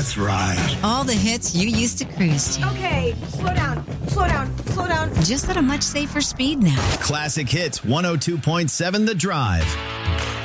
That's right. All the hits you used to cruise to. Okay, slow down, slow down, slow down. Just at a much safer speed now. Classic Hits 102.7 The Drive.